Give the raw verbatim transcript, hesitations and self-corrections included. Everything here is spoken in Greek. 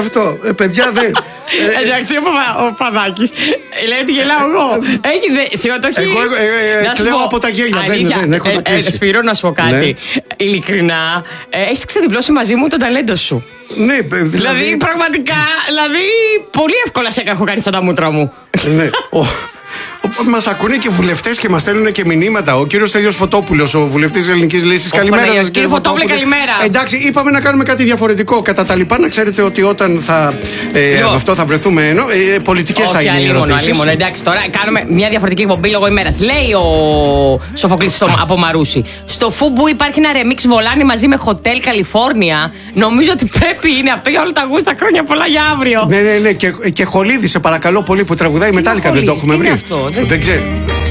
αυτό. Ε, παιδιά δεν. Εντάξει, ο Παδάκης λέει ότι γελάω εγώ. Έχει συμμετοχή. Εγώ κλαίω από τα γέλια. Δεν έχω τα κλείσει. Σπύρο, να σου πω κάτι. Ειλικρινά, έχεις ξεδιπλώσει μαζί μου το ταλέντο σου. Ναι, δηλαδή... δηλαδή πραγματικά, δηλαδή πολύ εύκολα σε έχω κάνει στα τα μούτρα μου. Ναι. Μας ακούνε και βουλευτές και μας στέλνουν και μηνύματα. Ο κύριος Στέλιος Φωτόπουλος, ο βουλευτής της Ελληνικής Λύσης. Καλημέρα σας, κύριε Φωτόπουλε, καλημέρα. Εντάξει, είπαμε να κάνουμε κάτι διαφορετικό. Κατά τα λοιπά, να ξέρετε ότι όταν θα. Ε, αυτό θα βρεθούμε ενώ. Ε, πολιτικές θα είναι οι ερωτήσεις. Αλίμονο, εντάξει, τώρα κάνουμε μια διαφορετική εκπομπή λόγω ημέρας. Λέει ο Σοφοκλής από Μαρούσι. Στο Φούμπου υπάρχει ένα ρεμίξ βολάνι μαζί με Hotel California. Νομίζω ότι πρέπει είναι αυτό για όλα τα γούστα. Χρόνια πολλά για αύριο. Ναι, ναι, ναι. Και, και Χολίδη, σε παρακαλώ πολύ, που τραγουδάει Μετάλλικα. Δεν το έχουμε βρει. Αυτό, δεν ξέρω.